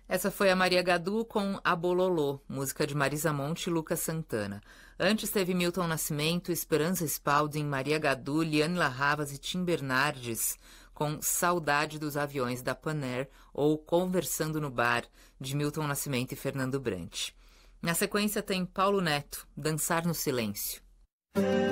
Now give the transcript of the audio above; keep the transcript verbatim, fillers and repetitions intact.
Essa foi a Maria Gadu com Abololô, música de Marisa Monte e Lucas Santana. Antes teve Milton Nascimento, Esperança Spalding, Maria Gadu, Liane La Havas e Tim Bernardes com Saudade dos Aviões da Pan-Air ou Conversando no Bar, de Milton Nascimento e Fernando Brant. Na sequência tem Paulo Neto, Dançar no Silêncio.